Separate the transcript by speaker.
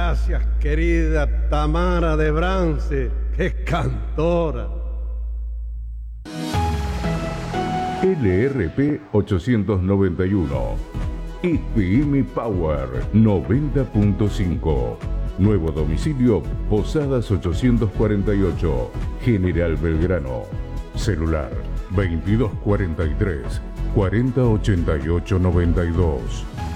Speaker 1: Gracias, querida Tamara de Brance, qué cantora.
Speaker 2: LRP 891. IPM Power 90.5. Nuevo domicilio, Posadas 848, General Belgrano. Celular 2243 4088 92.